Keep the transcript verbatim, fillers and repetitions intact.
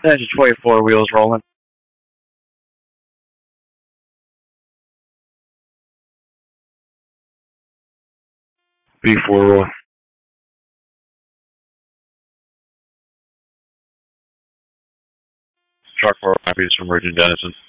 Engine twenty-four, wheels rolling. B four roll. Truck four copies from Virgin Dennison.